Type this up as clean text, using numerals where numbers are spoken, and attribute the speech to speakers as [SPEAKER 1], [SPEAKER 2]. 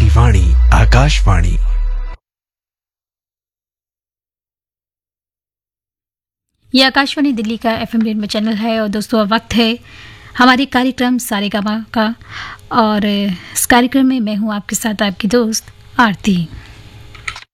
[SPEAKER 1] वाणी आकाशवाणी।
[SPEAKER 2] ये आकाशवाणी दिल्ली का FM rainbow channel है और दोस्तों अब वक्त है हमारे कार्यक्रम सारेगामा का और इस कार्यक्रम में मैं हूं आपके साथ आपकी दोस्त आरती।